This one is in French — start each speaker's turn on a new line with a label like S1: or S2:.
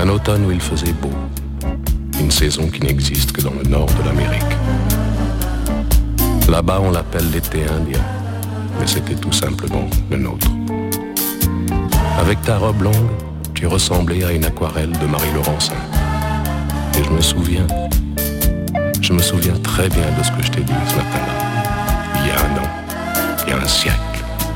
S1: Un automne où il faisait beau, une saison qui n'existe que dans le nord de l'Amérique. Là-bas, on l'appelle l'été indien, mais c'était tout simplement le nôtre. Avec ta robe longue, tu ressemblais à une aquarelle de Marie Laurencin. Et je me souviens très bien de ce que je t'ai dit ce matin-là, il y a un an, il y a un siècle.